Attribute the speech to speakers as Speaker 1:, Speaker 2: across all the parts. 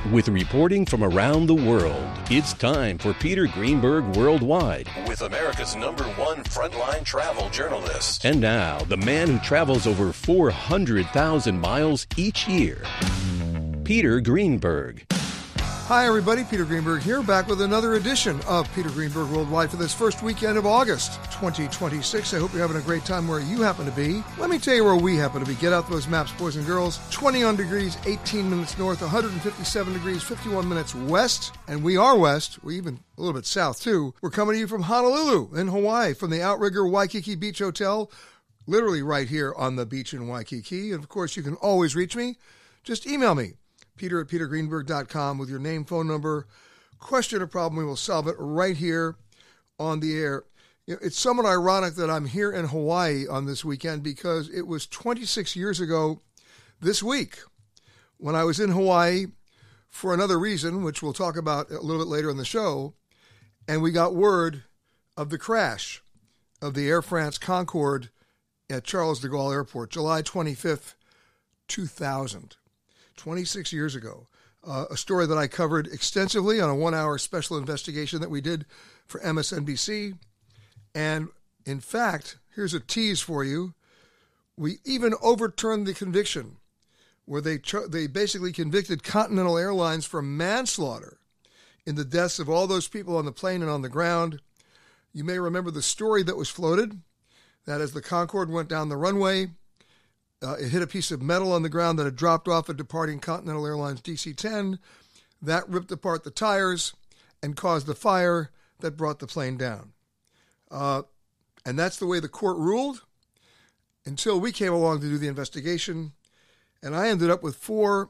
Speaker 1: With reporting from around the world, it's time for Peter Greenberg Worldwide.
Speaker 2: With America's #1 frontline travel journalist.
Speaker 1: And now, the man who travels over 400,000 miles each year, Peter Greenberg.
Speaker 3: Hi, everybody. Peter Greenberg here, back with another edition of Peter Greenberg Worldwide for this first weekend of August 2026. I hope you're having a great time where you happen to be. Let me tell you where we happen to be. Get out those maps, boys and girls. 21 degrees, 18 minutes north, 157 degrees, 51 minutes west. And we are west. We're even a little bit south, too. We're coming to you from Honolulu in Hawaii, from the Outrigger Waikiki Beach Hotel, literally right here on the beach in Waikiki. And, of course, you can always reach me. Just email me. Peter@petergreenberg.com with your name, phone number, question or problem. We will solve it right here on the air. You know, it's somewhat ironic that I'm here in Hawaii on this weekend because it was 26 years ago this week when I was in Hawaii for another reason, which we'll talk about a little bit later in the show, and we got word of the crash of the Air France Concorde at Charles de Gaulle Airport, July 25th, 2000. 26 years ago, a story that I covered extensively on a 1-hour special investigation that we did for MSNBC. And in fact, here's a tease for you. We even overturned the conviction where they basically convicted Continental Airlines for manslaughter in the deaths of all those people on the plane and on the ground. You may remember the story that was floated, that as the Concorde went down the runway, it hit a piece of metal on the ground that had dropped off a departing Continental Airlines DC-10. That ripped apart the tires and caused the fire that brought the plane down. And that's the way the court ruled until we came along to do the investigation. And I ended up with 4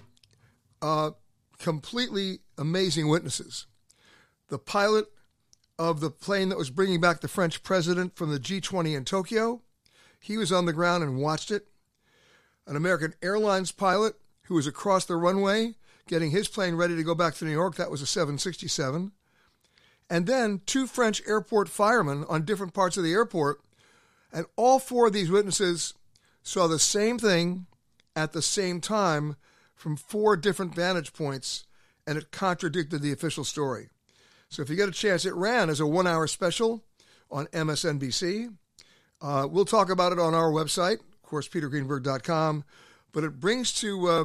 Speaker 3: completely amazing witnesses. The pilot of the plane that was bringing back the French president from the G20 in Tokyo, he was on the ground and watched it. An American Airlines pilot who was across the runway getting his plane ready to go back to New York. That was a 767. And then 2 French airport firemen on different parts of the airport. And all 4 of these witnesses saw the same thing at the same time from 4 different vantage points, and it contradicted the official story. So if you get a chance, it ran as a 1-hour special on MSNBC. We'll talk about it on our website. Of course, petergreenberg.com, but it brings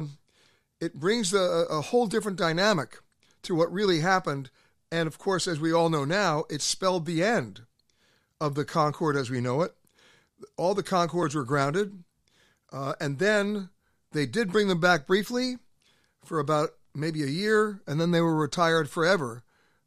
Speaker 3: a whole different dynamic to what really happened. And of course, as we all know now, it spelled the end of the Concorde as we know it. All the Concordes were grounded, and then they did bring them back briefly for about maybe a year, and then they were retired forever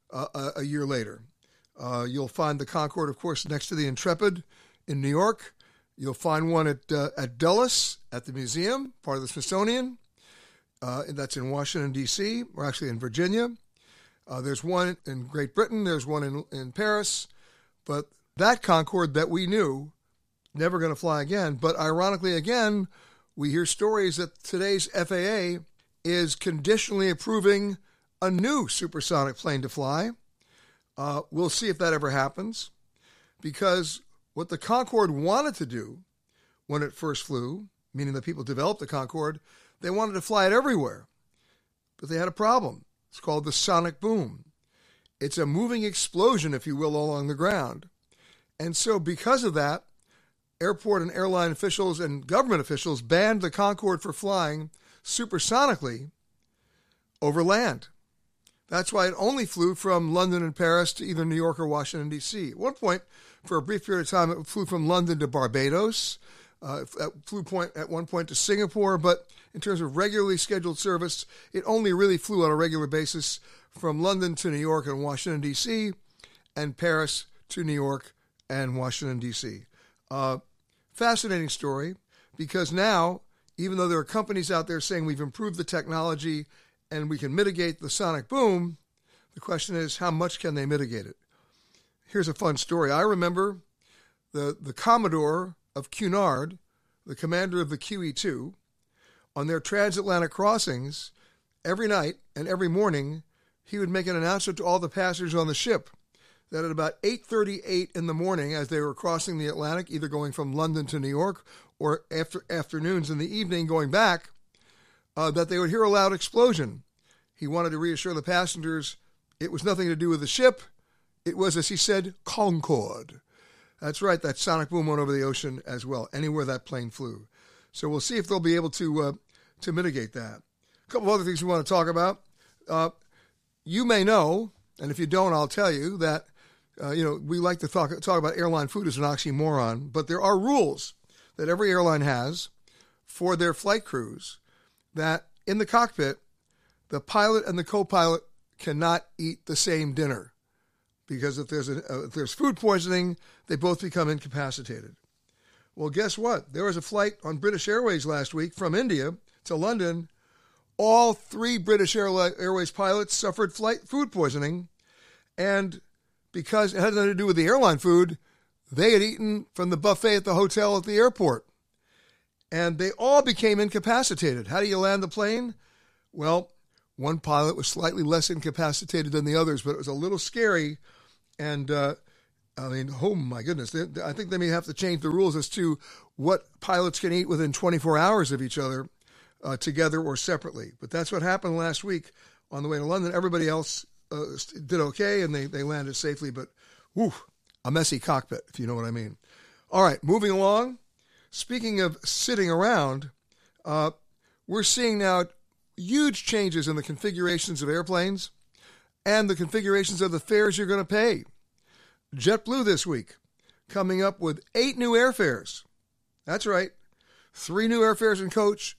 Speaker 3: a year later. You'll find the Concorde, of course, next to the Intrepid in New York. You'll find one at Dulles at the museum, part of the Smithsonian. That's in Washington, D.C., or actually in Virginia. There's one in Great Britain. There's one in Paris. But that Concorde that we knew, never going to fly again. But ironically, again, we hear stories that today's FAA is conditionally approving a new supersonic plane to fly. We'll see if that ever happens, because what the Concorde wanted to do when it first flew, meaning the people developed the Concorde, they wanted to fly it everywhere. But they had a problem. It's called the sonic boom. It's a moving explosion, if you will, along the ground. And so because of that, airport and airline officials and government officials banned the Concorde for flying supersonically over land. That's why it only flew from London and Paris to either New York or Washington, D.C. At one point, for a brief period of time, it flew from London to Barbados. It flew at one point to Singapore, but in terms of regularly scheduled service, it only really flew on a regular basis from London to New York and Washington, D.C., and Paris to New York and Washington, D.C. Fascinating story, because now, even though there are companies out there saying we've improved the technology and we can mitigate the sonic boom, the question is, how much can they mitigate it? Here's a fun story. I remember the Commodore of Cunard, the commander of the QE-2, on their transatlantic crossings, every night and every morning, he would make an announcement to all the passengers on the ship that at about 8:38 in the morning, as they were crossing the Atlantic, either going from London to New York or afternoons in the evening going back, that they would hear a loud explosion. He wanted to reassure the passengers it was nothing to do with the ship. It was, as he said, Concorde. That's right, that sonic boom went over the ocean as well, anywhere that plane flew. So we'll see if they'll be able to mitigate that. A couple of other things we want to talk about. You may know, and if you don't, I'll tell you, that we like to talk about airline food as an oxymoron, but there are rules that every airline has for their flight crews that in the cockpit, the pilot and the co-pilot cannot eat the same dinner because if there's food poisoning, they both become incapacitated. Well, guess what? There was a flight on British Airways last week from India to London. All 3 British Airways pilots suffered food poisoning, and because it had nothing to do with the airline food, they had eaten from the buffet at the hotel at the airport. And they all became incapacitated. How do you land the plane? Well, one pilot was slightly less incapacitated than the others, but it was a little scary. And, oh my goodness, I think they may have to change the rules as to what pilots can eat within 24 hours of each other, together or separately. But that's what happened last week on the way to London. Everybody else did okay, and they landed safely, but a messy cockpit, if you know what I mean. All right, moving along. Speaking of sitting around, we're seeing now huge changes in the configurations of airplanes and the configurations of the fares you're going to pay. JetBlue this week coming up with 8 new airfares. That's right. 3 new airfares in coach,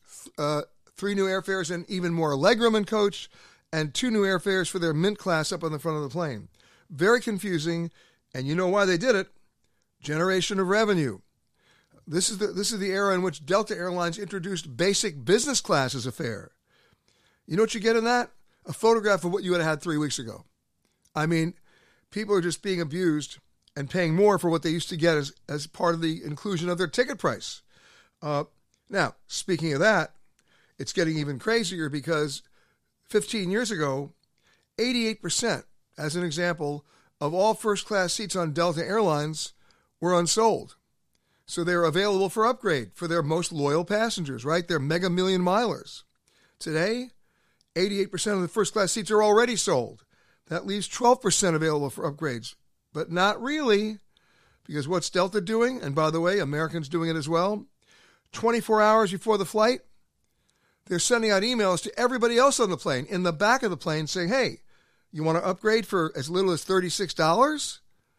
Speaker 3: 3 new airfares in even more legroom in coach, and 2 new airfares for their Mint class up on the front of the plane. Very confusing, and you know why they did it. Generation of revenue. This is the era in which Delta Airlines introduced basic business class as a fare. You know what you get in that? A photograph of what you would have had 3 weeks ago. I mean, people are just being abused and paying more for what they used to get as part of the inclusion of their ticket price. Now, speaking of that, it's getting even crazier because 15 years ago, 88%, as an example, of all first-class seats on Delta Airlines were unsold. So they're available for upgrade for their most loyal passengers, right? They're mega million milers. Today, 88% of the first-class seats are already sold. That leaves 12% available for upgrades. But not really, because what's Delta doing? And by the way, Americans doing it as well. 24 hours before the flight, they're sending out emails to everybody else on the plane, in the back of the plane, saying, hey, you want to upgrade for as little as $36?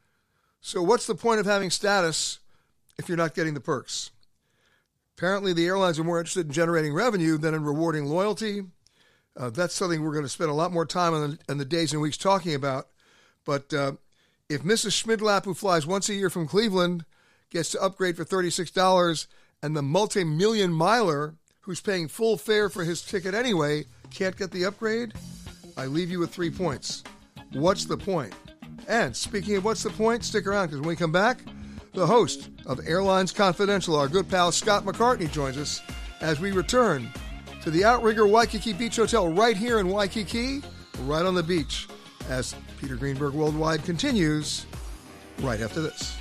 Speaker 3: So what's the point of having status if you're not getting the perks? Apparently, the airlines are more interested in generating revenue than in rewarding loyalty. That's something we're going to spend a lot more time on in the days and weeks talking about. But if Mrs. Schmidlap, who flies once a year from Cleveland, gets to upgrade for $36, and the multi-million miler who's paying full fare for his ticket anyway can't get the upgrade, I leave you with 3 points. What's the point? And speaking of what's the point, stick around, because when we come back, the host of Airlines Confidential, our good pal Scott McCartney, joins us as we return to the Outrigger Waikiki Beach Hotel right here in Waikiki, right on the beach, as Peter Greenberg Worldwide continues right after this.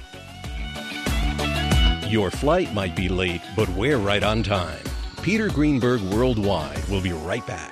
Speaker 1: Your flight might be late, but we're right on time. Peter Greenberg Worldwide will be right back.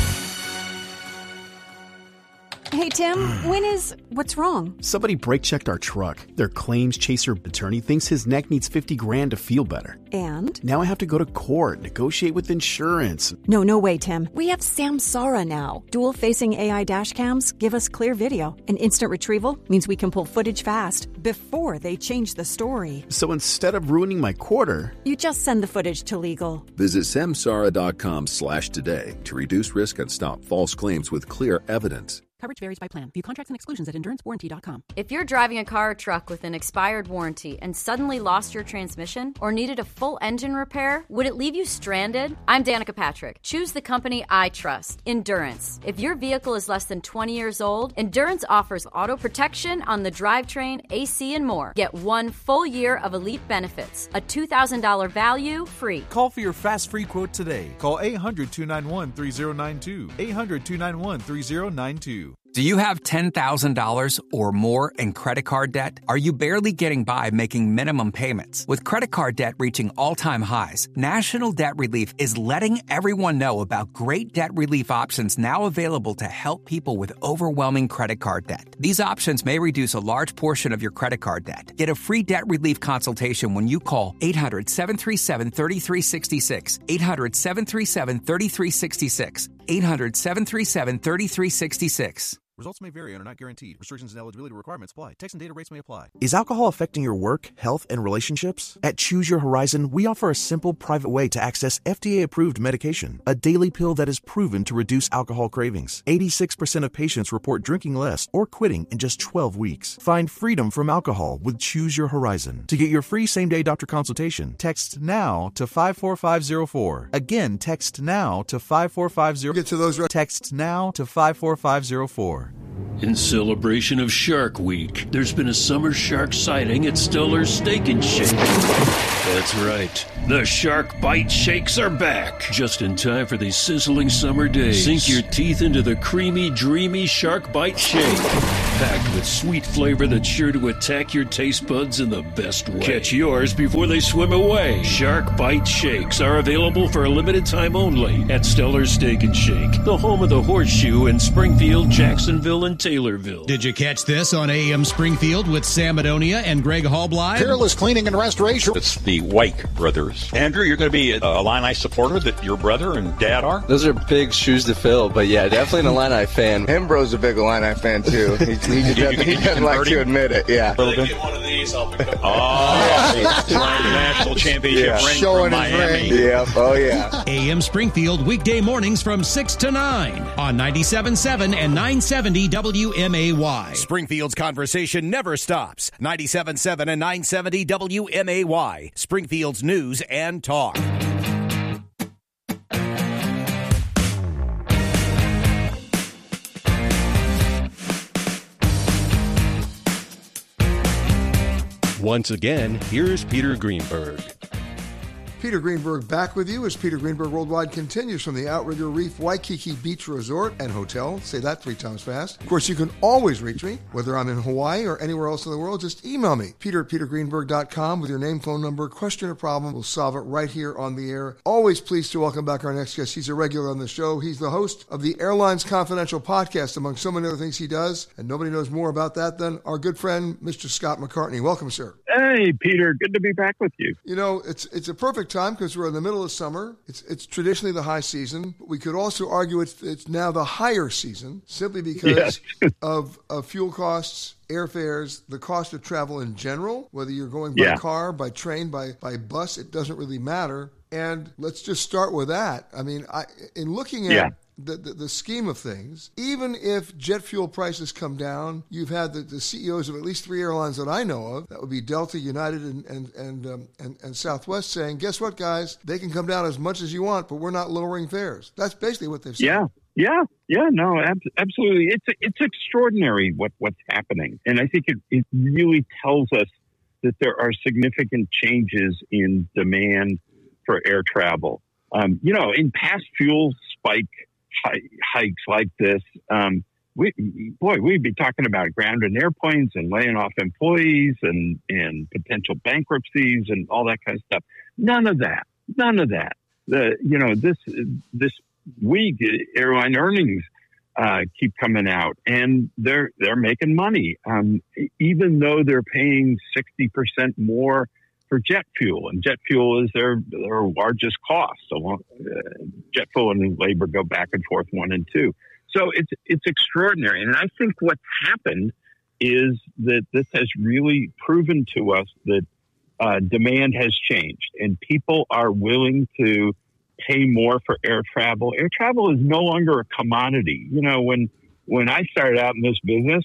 Speaker 4: Hey, Tim, what's wrong?
Speaker 5: Somebody brake-checked our truck. Their claims chaser attorney thinks his neck needs $50,000 to feel better.
Speaker 4: And?
Speaker 5: Now I have to go to court, negotiate with insurance.
Speaker 4: No way, Tim. We have Samsara now. Dual-facing AI dash cams give us clear video. And instant retrieval means we can pull footage fast before they change the story.
Speaker 5: So instead of ruining my quarter,
Speaker 4: you just send the footage to legal.
Speaker 6: Visit samsara.com/today to reduce risk and stop false claims with clear evidence.
Speaker 7: Coverage varies by plan. View contracts and exclusions at endurancewarranty.com.
Speaker 8: If you're driving a car or truck with an expired warranty and suddenly lost your transmission or needed a full engine repair, would it leave you stranded? I'm Danica Patrick. Choose the company I trust, Endurance. If your vehicle is less than 20 years old, Endurance offers auto protection on the drivetrain, AC, and more. Get 1 full year of elite benefits, a $2,000 value free.
Speaker 9: Call for your fast free quote today. Call 800-291-3092. 800-291-3092. Do you have $10,000 or more in credit card debt? Are you barely getting by making minimum payments? With credit card debt reaching all-time highs, National Debt Relief is letting everyone know about great debt relief options now available to help people with overwhelming credit card debt. These options may reduce a large portion of your credit card debt. Get a free debt relief consultation when you call 800-737-3366, 800-737-3366, 800-737-3366.
Speaker 10: Results may vary and are not guaranteed. Restrictions and eligibility requirements apply. Text and data rates may apply.
Speaker 11: Is alcohol affecting your work, health, and relationships? At Choose Your Horizon, we offer a simple, private way to access FDA-approved medication, a daily pill that is proven to reduce alcohol cravings. 86% of patients report drinking less or quitting in just 12 weeks. Find freedom from alcohol with Choose Your Horizon. To get your free same-day doctor consultation, text NOW to 54504. Again, text NOW to 54504.
Speaker 3: Get to those.
Speaker 11: Text NOW to 54504.
Speaker 12: In celebration of Shark Week, there's been a summer shark sighting at Stellar's Steak and Shake. That's right. The Shark Bite Shakes are back. Just in time for these sizzling summer days. Sink your teeth into the creamy, dreamy Shark Bite Shake. Packed with sweet flavor that's sure to attack your taste buds in the best way. Catch yours before they swim away. Shark Bite Shakes are available for a limited time only at Stellar's Steak and Shake, the home of the Horseshoe in Springfield, Jacksonville, and Taylorville.
Speaker 13: Did you catch this on AM Springfield with Sam Madonia and Greg Hallbly?
Speaker 14: Peerless Cleaning and Restoration.
Speaker 15: It's the White brothers. Andrew, you're going to be a Illini supporter that your brother and dad are?
Speaker 16: Those are big shoes to fill, but yeah, definitely an Illini fan.
Speaker 17: Hembro's a big Illini fan too. He doesn't like to admit it. Yeah.
Speaker 15: A little bit. Get one of these, I'll become national championship ring
Speaker 17: showing
Speaker 15: from Miami.
Speaker 17: Yep. Oh yeah.
Speaker 13: AM Springfield weekday mornings from 6 to 9 on 97.7 and 970 WMAY.
Speaker 18: Springfield's conversation never stops. 97.7 and 970 WMAY. Springfield's news and talk.
Speaker 1: Once again, here's Peter Greenberg.
Speaker 3: Peter Greenberg back with you as Peter Greenberg Worldwide continues from the Outrigger Reef Waikiki Beach Resort and Hotel. Say that 3 times fast. Of course, you can always reach me, whether I'm in Hawaii or anywhere else in the world. Just email me, peter@petergreenberg.com with your name, phone number, question or problem. We'll solve it right here on the air. Always pleased to welcome back our next guest. He's a regular on the show. He's the host of the Airlines Confidential podcast, among so many other things he does, and nobody knows more about that than our good friend, Mr. Scott McCartney. Welcome, sir.
Speaker 19: Hey, Peter. Good to be back with you.
Speaker 3: You know, it's a perfect time because we're in the middle of summer. It's traditionally the high season. But we could also argue it's now the higher season simply because of fuel costs, airfares, the cost of travel in general, whether you're going by car, by train, by bus, it doesn't really matter. And let's just start with that. I mean, in looking at the scheme of things, even if jet fuel prices come down, you've had the CEOs of at least 3 airlines that I know of, that would be Delta, United, and Southwest, saying, guess what, guys? They can come down as much as you want, but we're not lowering fares. That's basically what they've said.
Speaker 19: No, absolutely. It's extraordinary what's happening. And I think it really tells us that there are significant changes in demand for air travel. In past fuel spike hikes like this, we'd be talking about grounded airplanes and laying off employees and potential bankruptcies and all that kind of stuff. None of that. This week, airline earnings keep coming out, and they're making money, even though they're paying 60% more for jet fuel, and jet fuel is their largest cost. So jet fuel and labor go back and forth 1 and 2. So it's extraordinary. And I think what's happened is that this has really proven to us that demand has changed and people are willing to pay more for air travel. Air travel is no longer a commodity. When I started out in this business,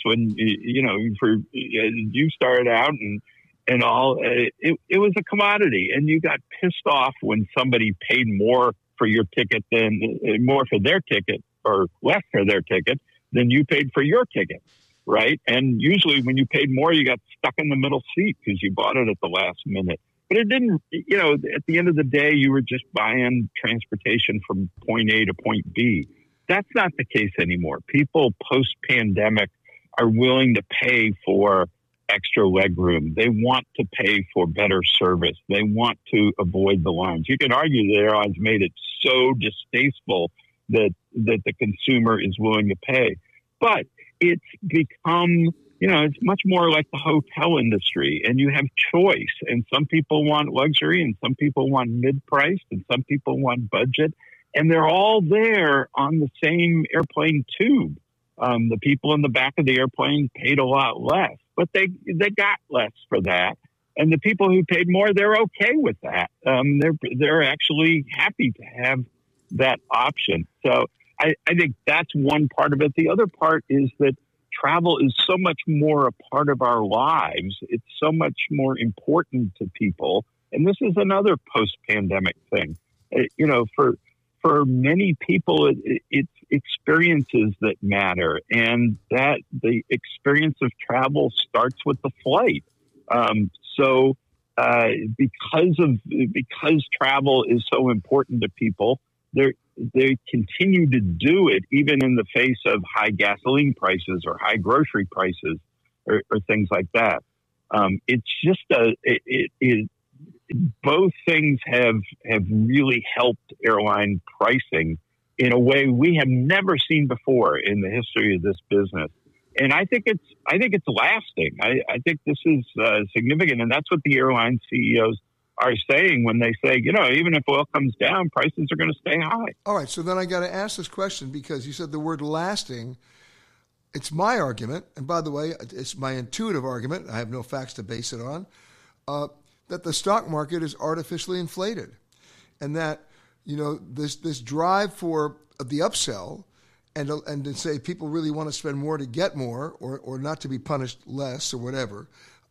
Speaker 19: you started out and all, it was a commodity, and you got pissed off when somebody paid more for your ticket more for their ticket or less for their ticket than you paid for your ticket, right? And usually when you paid more, you got stuck in the middle seat because you bought it at the last minute. But it didn't, at the end of the day, you were just buying transportation from point A to point B. That's not the case anymore. People post-pandemic are willing to pay for extra legroom. They want to pay for better service. They want to avoid the lines. You can argue the airlines made it so distasteful that the consumer is willing to pay. But it's become, it's much more like the hotel industry, and you have choice. And some people want luxury, and some people want mid-priced, and some people want budget. And they're all there on the same airplane tube. The people in the back of the airplane paid a lot less, but they got less for that. And the people who paid more, they're okay with that. They're actually happy to have that option. So I think that's one part of it. The other part is that travel is so much more a part of our lives. It's so much more important to people. And this is another post-pandemic thing. For many people, it's experiences that matter, and that the experience of travel starts with the flight. Because travel is so important to people, they continue to do it even in the face of high gasoline prices or high grocery prices or things like that. It's just both things have really helped airline pricing in a way we have never seen before in the history of this business. And I think it's lasting. I think this is significant. And that's what the airline CEOs are saying when they say, even if oil comes down, prices are going to stay high.
Speaker 3: All right. So then I got to ask this question, because you said the word lasting. It's my argument. And by the way, it's my intuitive argument. I have no facts to base it on. That the stock market is artificially inflated, and that this drive for the upsell, and to say people really want to spend more to get more, or not to be punished less, or whatever,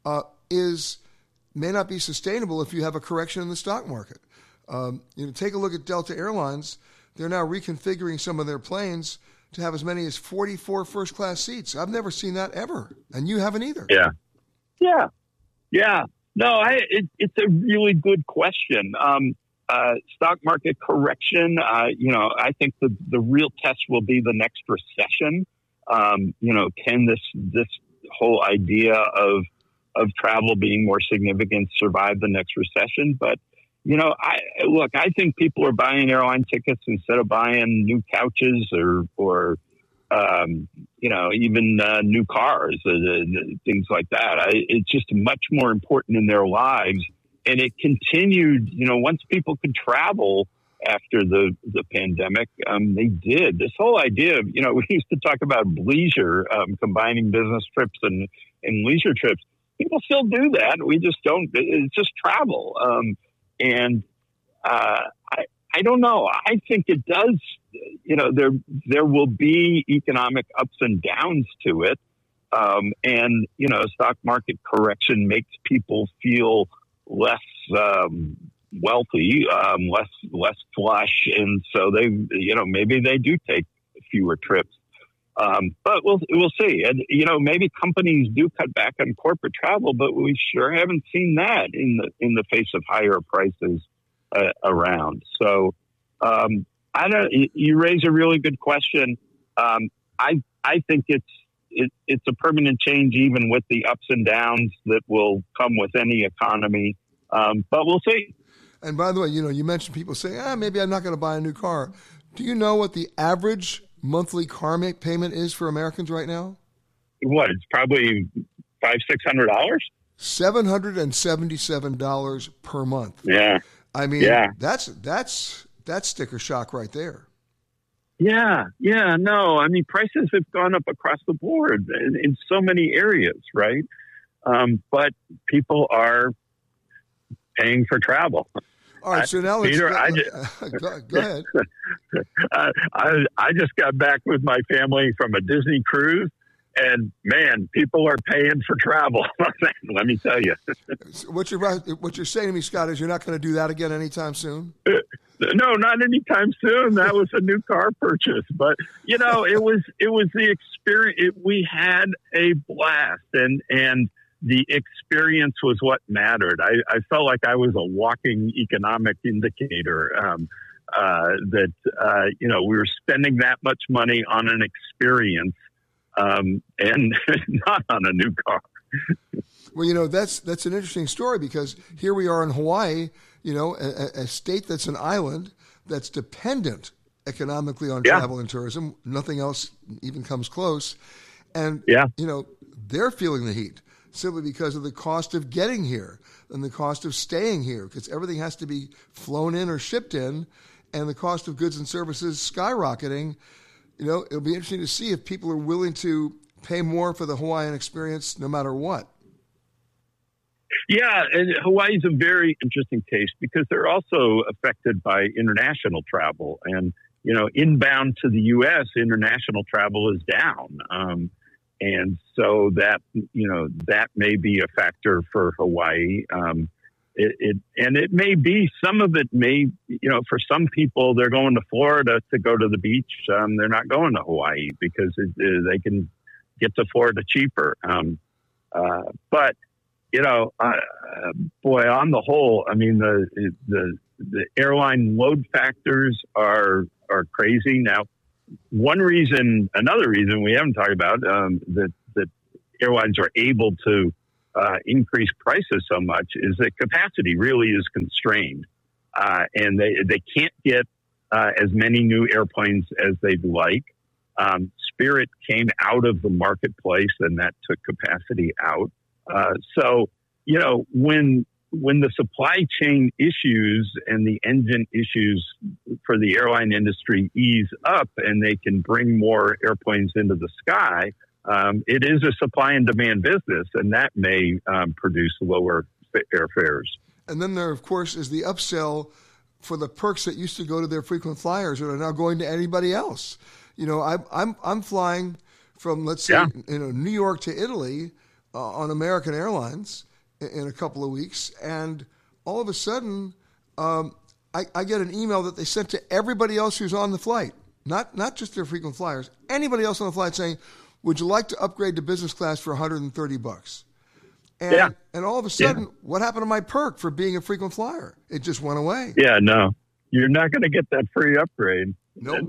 Speaker 3: may not be sustainable if you have a correction in the stock market. Take a look at Delta Airlines. They're now reconfiguring some of their planes to have as many as 44 first-class seats. I've never seen that ever, and you haven't either.
Speaker 19: Yeah. No, it's a really good question. Stock market correction, I think the real test will be the next recession. Can this whole idea of travel being more significant survive the next recession? But, I think people are buying airline tickets instead of buying new couches or even new cars, things like that. It's just much more important in their lives. And it continued, once people could travel after the pandemic, they did. This whole idea of, we used to talk about leisure, combining business trips and leisure trips. People still do that. We just don't. It's just travel. I don't know. I think it does. There will be economic ups and downs to it. Stock market correction makes people feel less wealthy, less flush. And so they, maybe they do take fewer trips. But we'll see. And, maybe companies do cut back on corporate travel, but we sure haven't seen that in the face of higher prices around. So, you raise a really good question. I think it's a permanent change, even with the ups and downs that will come with any economy. But we'll see.
Speaker 3: And by the way, you mentioned people saying, maybe I'm not going to buy a new car. Do you know what the average monthly car payment is for Americans right now?
Speaker 19: What? It's probably $500-600.
Speaker 3: $777 per month.
Speaker 19: Yeah.
Speaker 3: I mean, that's sticker shock right there.
Speaker 19: Yeah. No, I mean, prices have gone up across the board in so many areas, right? But people are paying for travel.
Speaker 3: All right, so now let's...
Speaker 19: Peter,
Speaker 3: go ahead.
Speaker 19: I just got back with my family from a Disney cruise, and man, people are paying for travel. Let me tell you.
Speaker 3: What you're saying to me, Scott, is you're not going to do that again anytime soon?
Speaker 19: No, not anytime soon. That was a new car purchase, but it was the experience. We had a blast, and the experience was what mattered. I felt like I was a walking economic indicator. we were spending that much money on an experience and not on a new car.
Speaker 3: Well, that's an interesting story, because here we are in Hawaii, a state that's an island that's dependent economically on travel and tourism. Nothing else even comes close. And, they're feeling the heat simply because of the cost of getting here and the cost of staying here, because everything has to be flown in or shipped in, and the cost of goods and services skyrocketing. It'll be interesting to see if people are willing to pay more for the Hawaiian experience no matter what.
Speaker 19: Yeah, and Hawaii is a very interesting case because they're also affected by international travel. And, inbound to the U.S., international travel is down. And so that may be a factor for Hawaii. It may be, some of it may, for some people, they're going to Florida to go to the beach. They're not going to Hawaii because they can get to Florida cheaper. But on the whole, I mean, the airline load factors are crazy. Now, another reason we haven't talked about, that airlines are able to increase prices so much is that capacity really is constrained. And they can't get as many new airplanes as they'd like. Spirit came out of the marketplace, and that took capacity out. So, when the supply chain issues and the engine issues for the airline industry ease up and they can bring more airplanes into the sky, it is a supply and demand business, and that may produce lower airfares.
Speaker 3: And then there, of course, is the upsell for the perks that used to go to their frequent flyers that are now going to anybody else. I'm flying from, let's say, New York to Italy on American Airlines in a couple of weeks, and all of a sudden, I get an email that they sent to everybody else who's on the flight, not just their frequent flyers, anybody else on the flight, saying, "Would you like to upgrade to business class for $130?" And all of a sudden, what happened to my perk for being a frequent flyer? It just went away.
Speaker 19: Yeah, no, you're not going to get that free upgrade.
Speaker 3: Nope.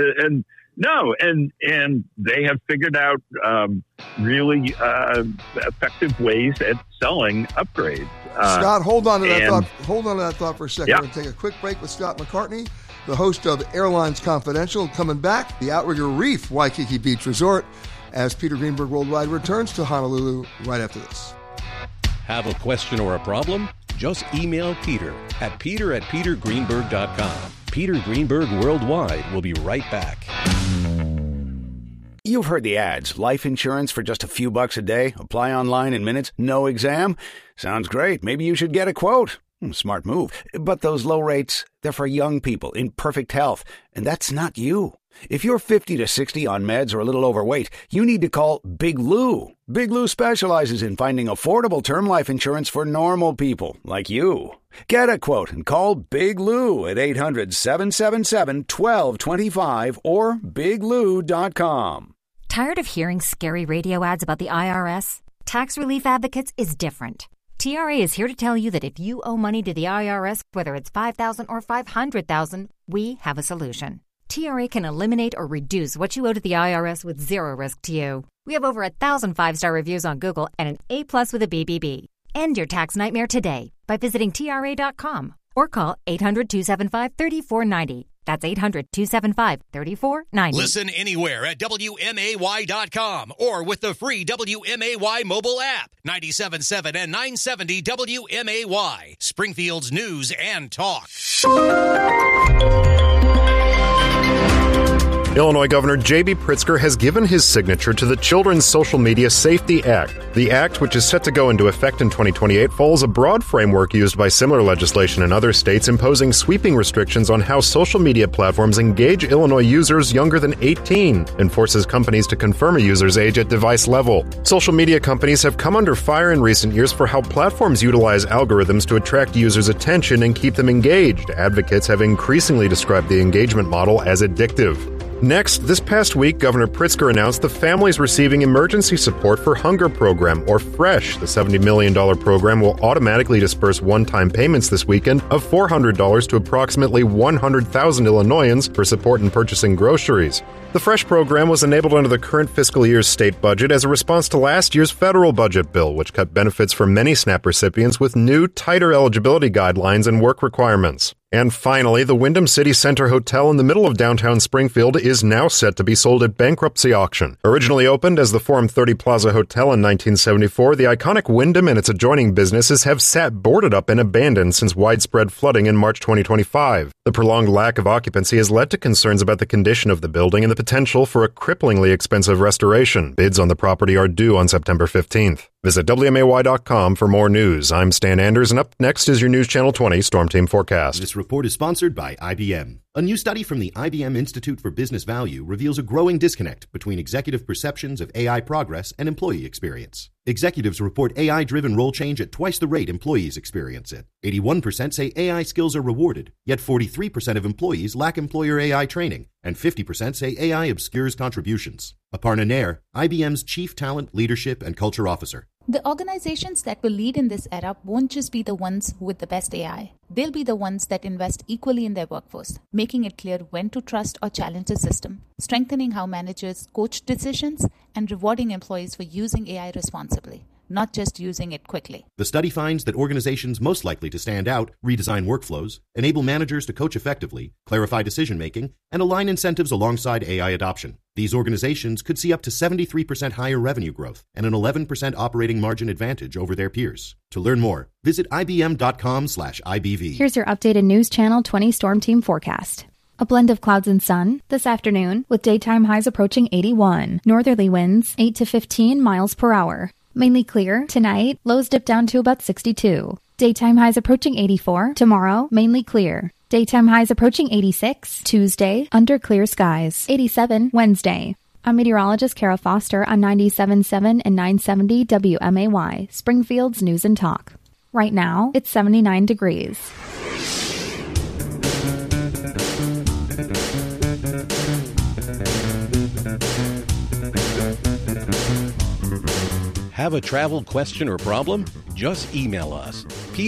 Speaker 19: No, and they have figured out really effective ways at selling upgrades.
Speaker 3: Scott, hold on to that thought. Hold on to that thought for a second.
Speaker 19: Yeah.
Speaker 3: We're going to take a quick break with Scott McCartney, the host of Airlines Confidential. Coming back, the Outrigger Reef Waikiki Beach Resort, as Peter Greenberg Worldwide returns to Honolulu right after this.
Speaker 1: Have a question or a problem? Just email Peter at peter@petergreenberg.com. Peter Greenberg Worldwide will be right back.
Speaker 14: You've heard the ads. Life insurance for just a few bucks a day. Apply online in minutes. No exam. Sounds great. Maybe you should get a quote. Smart move. But those low rates, they're for young people in perfect health. And that's not you. If you're 50 to 60 on meds or a little overweight, you need to call Big Lou. Big Lou specializes in finding affordable term life insurance for normal people like you. Get a quote and call Big Lou at 800-777-1225 or biglou.com.
Speaker 20: Tired of hearing scary radio ads about the IRS? Tax Relief Advocates is different. TRA is here to tell you that if you owe money to the IRS, whether it's $5,000 or $500,000, we have a solution. TRA can eliminate or reduce what you owe to the IRS with zero risk to you. We have over 1,000 5-star reviews on Google and an A+ with a BBB. End your tax nightmare today by visiting TRA.com or call 800-275-3490. That's 800-275-3490.
Speaker 13: Listen anywhere at WMAY.com or with the free WMAY mobile app. 97.7 and 970 WMAY. Springfield's news and talk.
Speaker 21: Illinois Governor J.B. Pritzker has given his signature to the Children's Social Media Safety Act. The act, which is set to go into effect in 2028, follows a broad framework used by similar legislation in other states imposing sweeping restrictions on how social media platforms engage Illinois users younger than 18 and forces companies to confirm a user's age at device level. Social media companies have come under fire in recent years for how platforms utilize algorithms to attract users' attention and keep them engaged. Advocates have increasingly described the engagement model as addictive. Next, this past week, Governor Pritzker announced the Families Receiving Emergency Support for Hunger Program, or FRESH. The $70 million program will automatically disperse one-time payments this weekend of $400 to approximately 100,000 Illinoisans for support in purchasing groceries. The FRESH program was enabled under the current fiscal year's state budget as a response to last year's federal budget bill, which cut benefits for many SNAP recipients with new, tighter eligibility guidelines and work requirements. And finally, the Wyndham City Center Hotel in the middle of downtown Springfield is now set to be sold at bankruptcy auction. Originally opened as the Forum 30 Plaza Hotel in 1974, the iconic Wyndham and its adjoining businesses have sat boarded up and abandoned since widespread flooding in March 2025. The prolonged lack of occupancy has led to concerns about the condition of the building and the potential for a cripplingly expensive restoration. Bids on the property are due on September 15th. Visit WMAY.com for more news. I'm Stan Anders, and up next is your News Channel 20 Storm Team Forecast.
Speaker 2: This report is sponsored by IBM. A new study from the IBM Institute for Business Value reveals a growing disconnect between executive perceptions of AI progress and employee experience. Executives report AI-driven role change at twice the rate employees experience it. 81% say AI skills are rewarded, yet 43% of employees lack employer AI training, and 50% say AI obscures contributions. Aparna Nair, IBM's Chief Talent, Leadership, and Culture Officer.
Speaker 22: The organizations that will lead in this era won't just be the ones with the best AI. They'll be the ones that invest equally in their workforce, making it clear when to trust or challenge the system, strengthening how managers coach decisions, and rewarding employees for using AI responsibly, not just using it quickly.
Speaker 2: The study finds that organizations most likely to stand out redesign workflows, enable managers to coach effectively, clarify decision-making, and align incentives alongside AI adoption. These organizations could see up to 73% higher revenue growth and an 11% operating margin advantage over their peers. To learn more, visit ibm.com/IBV.
Speaker 23: Here's your updated News Channel 20 Storm Team forecast. A blend of clouds and sun this afternoon with daytime highs approaching 81. Northerly winds 8 to 15 miles per hour. Mainly clear tonight, lows dip down to about 62. Daytime highs approaching 84. Tomorrow, mainly clear. Daytime highs approaching 86. Tuesday, under clear skies. 87 Wednesday. I'm meteorologist Kara Foster on 97.7 and 970 WMAY, Springfield's News and Talk. Right now, it's 79 degrees.
Speaker 1: Have a travel question or problem? Just email us,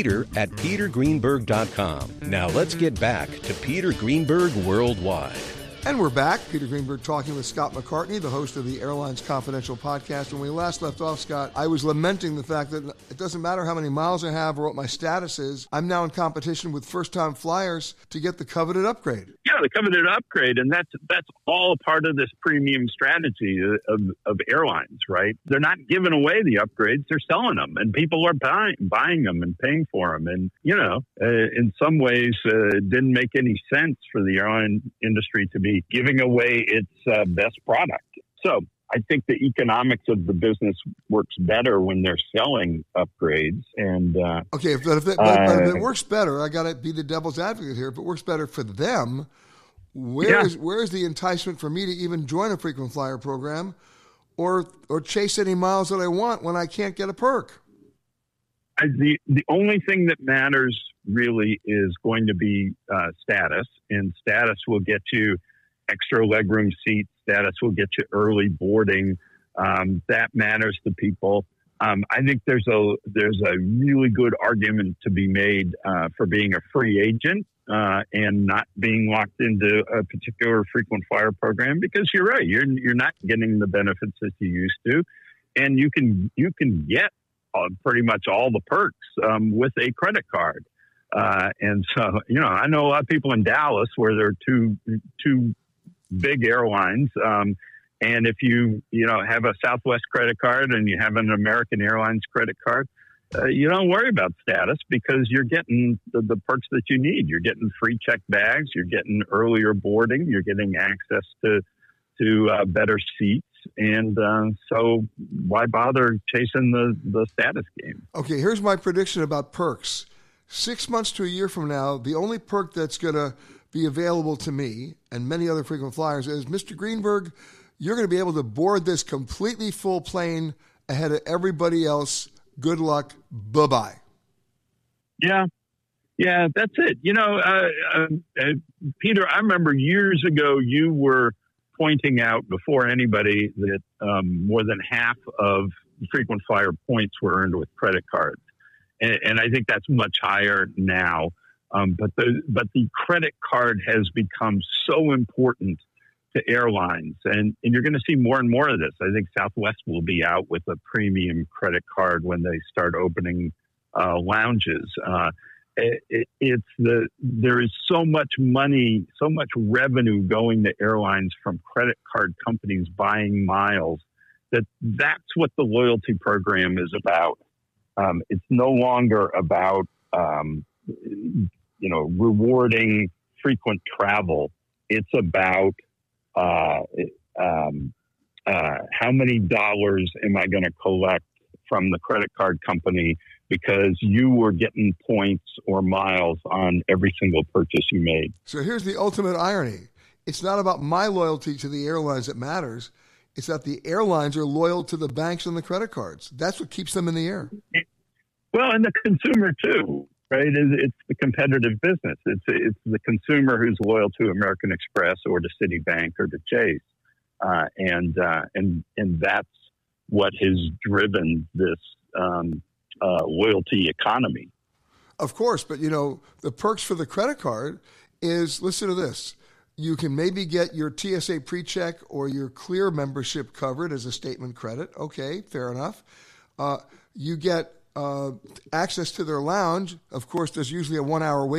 Speaker 1: peter@petergreenberg.com. Now let's get back to Peter Greenberg Worldwide.
Speaker 3: And we're back. Peter Greenberg talking with Scott McCartney, the host of the Airlines Confidential podcast. When we last left off, Scott, I was lamenting the fact that it doesn't matter how many miles I have or what my status is. I'm now in competition with first-time flyers to get the coveted upgrade.
Speaker 19: Yeah, the coveted upgrade, and that's all part of this premium strategy of airlines, right? They're not giving away the upgrades; they're selling them, and people are buying them and paying for them. And in some ways, it didn't make any sense for the airline industry to be giving away its best product. So I think the economics of the business works better when they're selling upgrades. And
Speaker 3: okay, but if it works better, I got to be the devil's advocate here. If it works better for them, where is the enticement for me to even join a frequent flyer program or chase any miles that I want when I can't get a perk?
Speaker 19: The only thing that matters really is going to be status, and status will get you extra legroom seats. Status will get you early boarding. That matters to people. I think there's a really good argument to be made for being a free agent and not being locked into a particular frequent flyer program, because you're right, you're not getting the benefits that you used to, and you can get pretty much all the perks with a credit card. And so, I know a lot of people in Dallas where there are two big airlines. And if you have a Southwest credit card and you have an American Airlines credit card, you don't worry about status because you're getting the perks that you need. You're getting free checked bags. You're getting earlier boarding. You're getting access to better seats. And so why bother chasing the status game?
Speaker 3: Okay, here's my prediction about perks. 6 months to a year from now, the only perk that's going to be available to me and many other frequent flyers is, Mr. Greenberg, you're going to be able to board this completely full plane ahead of everybody else. Good luck. Bye-bye.
Speaker 19: Yeah, that's it. Peter, I remember years ago you were pointing out before anybody that more than half of frequent flyer points were earned with credit cards. And I think that's much higher now. But the credit card has become so important to airlines. And you're going to see more and more of this. I think Southwest will be out with a premium credit card when they start opening lounges. There is so much money, so much revenue going to airlines from credit card companies buying miles that's what the loyalty program is about. It's no longer about, rewarding frequent travel. It's about how many dollars am I going to collect from the credit card company because you were getting points or miles on every single purchase you made.
Speaker 3: So here's the ultimate irony. It's not about my loyalty to the airlines that matters. It's that the airlines are loyal to the banks and the credit cards. That's what keeps them in the air.
Speaker 19: Well, and the consumer too, right? It's the competitive business. It's the consumer who's loyal to American Express or to Citibank or to Chase, and that's what has driven this loyalty economy.
Speaker 3: Of course, but the perks for the credit card is, listen to this. You can maybe get your TSA PreCheck or your Clear membership covered as a statement credit. Okay, fair enough. You get access to their lounge. Of course, there's usually a 1-hour wait